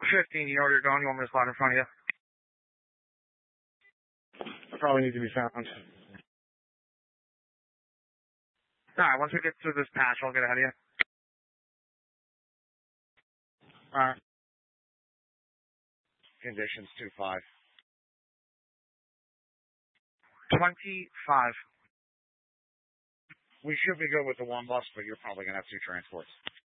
15, you know where you're going? You want me to slide in front of you? I probably need to be found. Alright, once we get through this patch, I'll get ahead of you. Alright. Conditions 2-5. 25. We should be good with the one bus, but you're probably going to have 2 transports.